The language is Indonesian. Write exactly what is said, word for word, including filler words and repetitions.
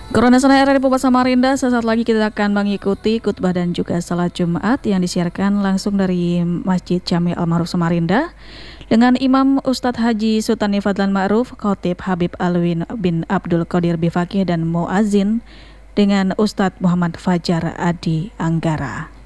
Corona Sana R R Bupati Samarinda, sesaat lagi kita akan mengikuti khutbah dan juga salat Jumat yang disiarkan langsung dari Masjid Jami Al-Ma'ruf Samarinda dengan Imam Ustadz Haji Sultani Fadlan Ma'ruf, Khotib Habib Alwin bin Abdul Qadir Bifakih dan Muazzin dengan Ustadz Muhammad Fajar Adi Anggara.